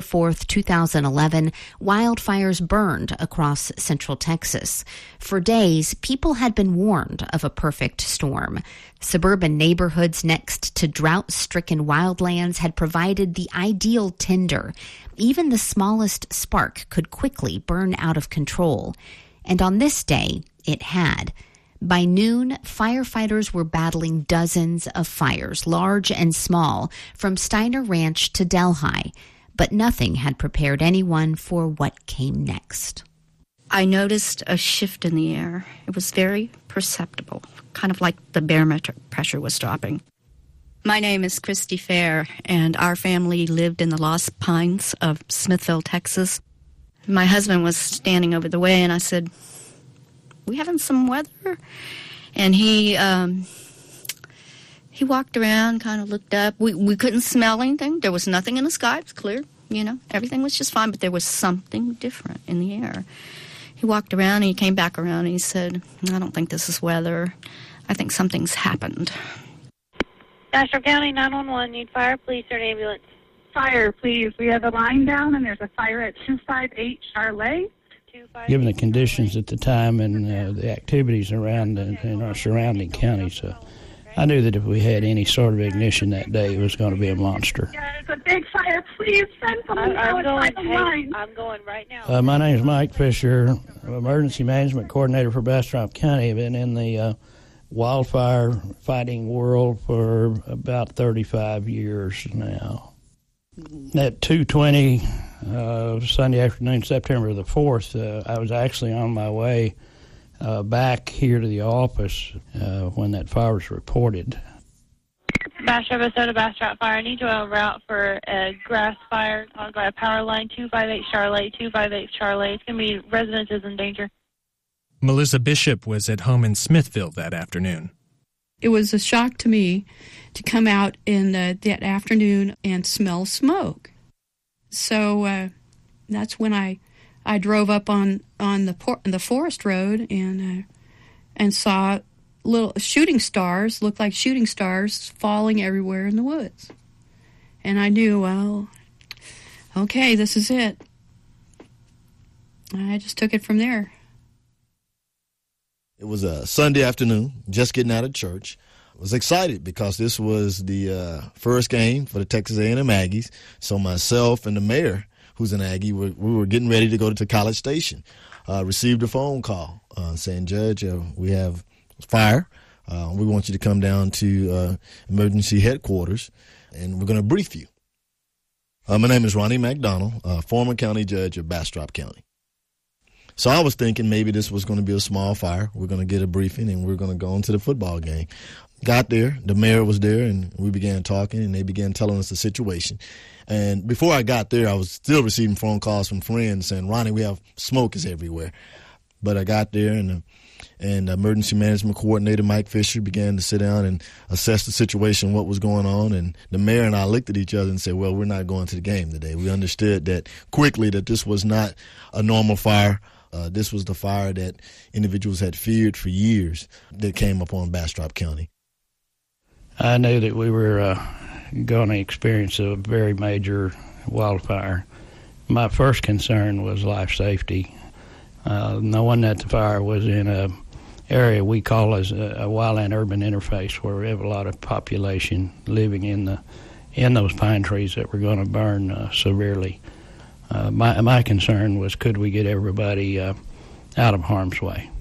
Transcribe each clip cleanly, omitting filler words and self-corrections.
4th, 2011, wildfires burned across central Texas. For days, people had been warned of a perfect storm. Suburban neighborhoods next to drought-stricken wildlands had provided the ideal tinder. Even the smallest spark could quickly burn out of control. And on this day, it had. By noon, firefighters were battling dozens of fires, large and small, from Steiner Ranch to Delhi. But nothing had prepared anyone for what came next. I noticed a shift in the air. It was very perceptible, kind of like the barometric pressure was dropping. My name is Christy Fair, and our family lived in the Lost Pines of Smithville, Texas. My husband was standing over the way, and I said, "We having some weather?" And he walked around, kind of looked up. We couldn't smell anything. There was nothing in the sky. It was clear, everything was just fine, but there was something different in the air. He walked around, and he came back around, and he said, "I don't think this is weather. I think something's happened." Bastrop County 911, need fire, police, or an ambulance. Fire, please. We have a line down, and there's a fire at 258 Charlotte. Given the conditions at the time and the activities around in our surrounding counties, I knew that if we had any sort of ignition that day, it was going to be a monster. Yeah, it's a big fire. Please send someone I'm going right now. My name is Mike Fisher, Emergency Management Coordinator for Bastrop County. I've been in the wildfire fighting world for about 35 years now. At 2:20 Sunday afternoon, September the 4th, I was actually on my way back here to the office when that fire was reported. Bastrop, Minnesota, Bastrop Fire. I need you en route for a grass fire caused by a power line, 258 Charlotte, 258 Charlotte. It's going to be residences in danger. Melissa Bishop was at home in Smithville that afternoon. It was a shock to me to come out in that afternoon and smell smoke. So that's when I drove up on the forest road and saw little shooting stars, looked like shooting stars, falling everywhere in the woods. And I knew, well, okay, this is it. I just took it from there. It was a Sunday afternoon, just getting out of church. I was excited because this was the first game for the Texas A&M Aggies. So myself and the mayor, who's an Aggie, we were getting ready to go to College Station. Received a phone call saying, "Judge, we have fire. We want you to come down to emergency headquarters, and we're going to brief you." My name is Ronnie McDonald, former county judge of Bastrop County. So I was thinking maybe this was going to be a small fire. We're going to get a briefing, and we're going to go into the football game. Got there, the mayor was there, and we began talking, and they began telling us the situation. And before I got there, I was still receiving phone calls from friends saying, "Ronnie, we have smoke is everywhere." But I got there, and emergency management coordinator Mike Fisher began to sit down and assess the situation, what was going on. And the mayor and I looked at each other and said, "Well, we're not going to the game today." We understood that quickly that this was not a normal fire. This was the fire that individuals had feared for years that came upon Bastrop County. I knew that we were going to experience a very major wildfire. My first concern was life safety. Knowing that the fire was in an area we call as a wildland-urban interface, where we have a lot of population living in those pine trees that were going to burn severely. My concern was, could we get everybody out of harm's way?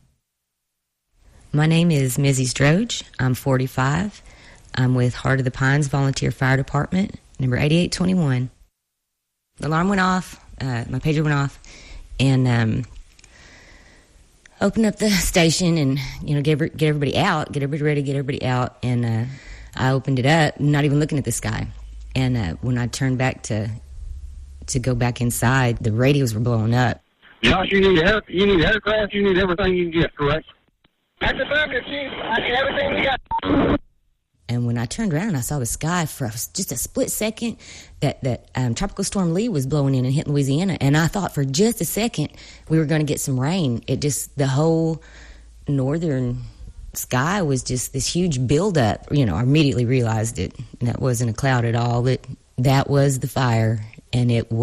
My name is Mizzy Stroge. I'm 45. I'm with Heart of the Pines Volunteer Fire Department, number 8821. The alarm went off, my pager went off, and opened up the station and, get everybody out, get everybody ready, get everybody out. And I opened it up, not even looking at the sky. And when I turned back to go back inside, the radios were blowing up. Josh, you need aircraft, you need everything you can get, correct? That's the bunker, Chief. I need everything we got. And when I turned around, I saw the sky for just a split second that Tropical Storm Lee was blowing in and hitting Louisiana. And I thought for just a second we were going to get some rain. The whole northern sky was just this huge buildup. I immediately realized it. And that wasn't a cloud at all. That was the fire, and it